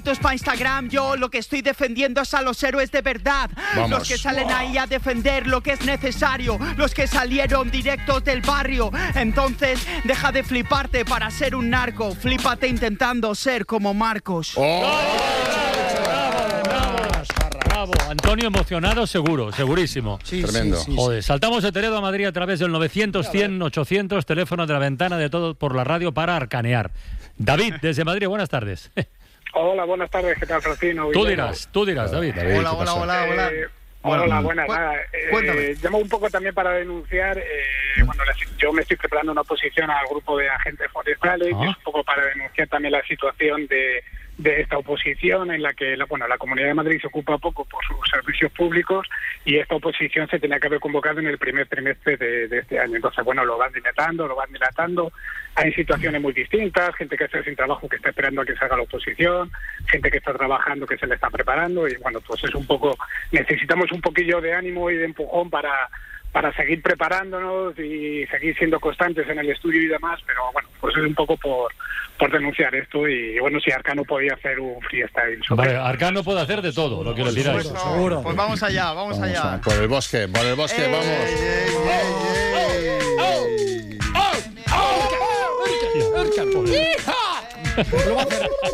para Instagram, yo lo que estoy defendiendo es a los héroes de verdad. Vamos. Los que salen ahí a defender lo que es necesario, los que salieron directos del barrio. Entonces, deja de fliparte para ser un narco, flípate intentando ser como Marcos. Bravo, Antonio emocionado seguro, segurísimo. Sí, tremendo. Sí. Joder, saltamos de Teredo a Madrid a través del 900-100-800, teléfono de la ventana de todo por la radio para arcanear. David, desde Madrid, buenas tardes. Hola, buenas tardes, ¿qué tal, Francino? Tú dirás, David. Hola, buenas. Hola, nada. Llamo un poco también para denunciar. Yo me estoy preparando una oposición al grupo de agentes forestales y es un poco para denunciar también la situación de esta oposición en la que la Comunidad de Madrid se ocupa poco por sus servicios públicos y esta oposición se tenía que haber convocado en el primer trimestre de este año. Entonces, lo van dilatando. Hay situaciones muy distintas, gente que está sin trabajo que está esperando a que salga la oposición, gente que está trabajando que se le está preparando y pues es un poco, necesitamos un poquillo de ánimo y de empujón para seguir preparándonos y seguir siendo constantes en el estudio y demás, pero pues es un poco por denunciar esto y si Arcano podía hacer un freestyle. Vale, Arcano puede hacer de todo, lo que le pidáis. Seguro. Pues vamos allá. Por el bosque, vamos. Lo va a hacer.